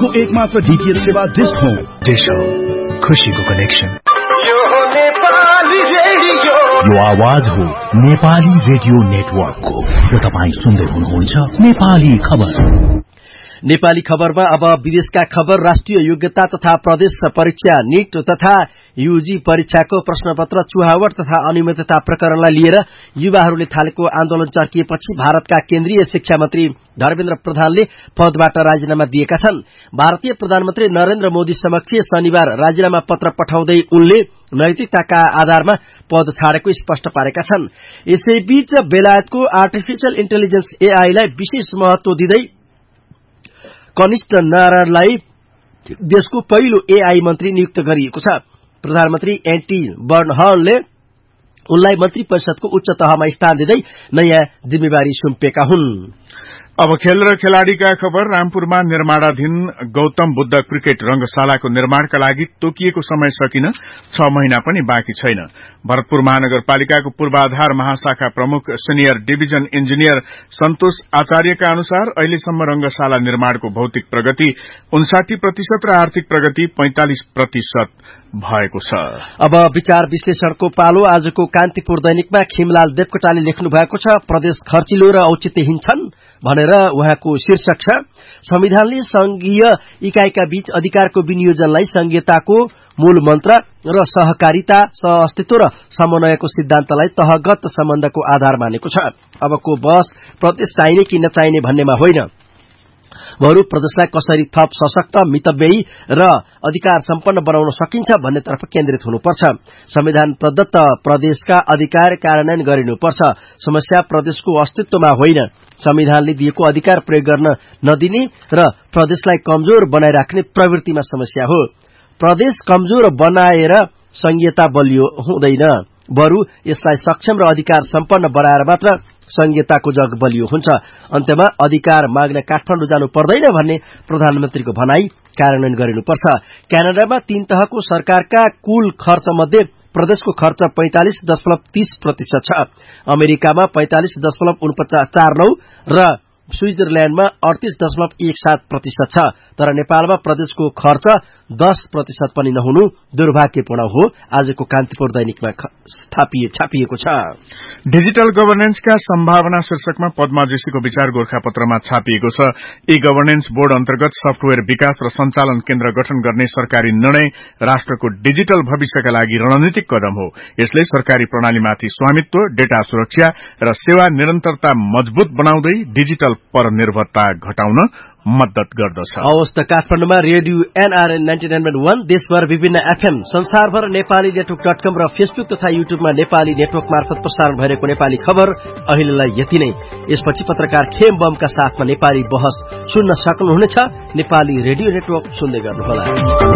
देशको एकमात्र डीटीएच सेवा डिश होम। डिश होम, खुशीको कनेक्सन। यो आवाज हो नेपाली रेडियो नेटवर्कको। यो तपाईँ सुन्दै हुनुहुन्छ नेपाली खबर। नेपाली खबरमा अब विदेशका खबर। राष्ट्रिय योग्यता तथा प्रदेश परीक्षा नीट तथा यूजी परीक्षाको प्रश्नपत्र चुहावट तथा अनियमितता प्रकरणलाई लिएर युवाहरूले थालेको आन्दोलन चर्किएपछि भारतका केन्द्रीय शिक्षा मन्त्री धर्मेन्द्र प्रधानले पदबाट राजीनामा दिएका छन्। भारतीय प्रधानमन्त्री नरेन्द्र मोदी समक्ष शनिबार राजीनामा पत्र पठाउँदै उनले नैतिकताका आधारमा पद छाडेको स्पष्ट पारेका छन्। यसैबीच बेलायतको आर्टिफिशियल इन्टेलिजेन्स एआईलाई विशेष महत्व दिँदै कनिष्ठ नारायणलाई देशको पहिलो एआई मन्त्री नियुक्त गरिएको छ। प्रधानमन्त्री एन्टी बर्नहलले उनलाई मन्त्री परिषदको उच्च तहमा स्थान दिँदै नयाँ जिम्मेवारी सुम्पेका हुन्। अब खेल र खेलाड़ीका खबर। रामपुरमा निर्माणाधीन गौतम बुद्ध क्रिकेट रंगशालाको निर्माणका लागि तोकिएको समय सकिन 6 महिना पनि बाँकी छैन। भरतपुर महानगरपालिकाको पूर्वाधार महाशाखा प्रमुख सिनियर डिभिजन इन्जिनियर सन्तोष आचार्यका अनुसार अहिलेसम्म रंगशाला निर्माणको भौतिक प्रगति 59% र आर्थिक प्रगति 45% भएको छ। अब विचार विश्लेषणको पालो। आजको कान्तिपुर दैनिकमा खिमलाल देवकोटाले लेख्नु भएको छ, प्रदेश खर्चिलो र औचित्यहीन छन् भनेर उहाँको शीर्षक छ। संविधानले संघीय इकाइका बीच अधिकारको विनियोजनलाई संघीयताको मूल मन्त्र र सहकारिता, सहअस्तित्व र समन्वयको सिद्धान्तलाई तहगत सम्बन्धको आधार मानेको छ। अबको बहस प्रदेश चाहिने कि नचाहिने भन्नेमा होइन, बरु प्रदेशलाई कसरी थप सशक्त, मितव्ययी र अधिकार सम्पन्न बनाउन सकिन्छ भन्नेतर्फ केन्द्रित हुनुपर्छ। संविधान प्रदत्त प्रदेशका अधिकार कार्यान्वयन गरिनुपर्छ। समस्या प्रदेशको अस्तित्वमा होइन, संविधानले दिएको अधिकार प्रयोग गर्न नदिने र प्रदेशलाई कमजोर बनाइराख्ने प्रवृत्तिमा समस्या हो। प्रदेश कमजोर बनाएर संघीयता बलियो हुँदैन, बरु यसलाई सक्षम र अधिकार सम्पन्न बनाएर मात्र संघीयताको जग बलियो हुन्छ। अन्त्यमा अधिकार माग्न काठमाडौँ जानु पर्दैन भन्ने प्रधानमन्त्रीको भनाई कार्यान्वयन गरिनुपर्छ। क्यानाडामा 3 तहको सरकारका कुल खर्च मध्ये प्रदेशको खर्च 45.30% छ। अमेरिकामा 45.49 र स्विजरल्याण्डमा 38.17% छ। तर नेपालमा प्रदेशको खर्च 10% पनि नहुनु दुर्भाग्यपूर्ण हो। आजको कान्तिपुर दैनिकमा छापिएको छ। डिजिटल गभर्नेन्सका सम्भावना शीर्षकमा पद्मा जोशीको विचार गोरखापत्रमा छापिएको छ। ई गभर्नेन्स बोर्ड अन्तर्गत सफ्टवेयर विकास र सञ्चालन केन्द्र गठन गर्ने सरकारी निर्णय राष्ट्रको डिजिटल भविष्यका लागि रणनीतिक कदम हो। यसले सरकारी प्रणालीमाथि स्वामित्व, डेटा सुरक्षा र सेवा निरन्तरता मजबूत बनाउँदै डिजिटल परनिर्भरता घटाउन मद्दत गर्दछ। हवस् त काठमाडौँमा रेडियो एनआरएन 99.1, देशभर विभिन्न एफएम, संसारभर नेपाली नेटवर्क.com र फेसबुक तथा युट्युबमा नेपाली नेटवर्क मार्फत प्रसारण भइरहेको नेपाली खबर अहिलेलाई यति नै। यसपछि पत्रकार खेम बमका साथमा नेपाली बहस सुन्न सक्नुहुनेछ। नेपाली रेडियो नेटवर्क सुन्दै गर्नुहोला।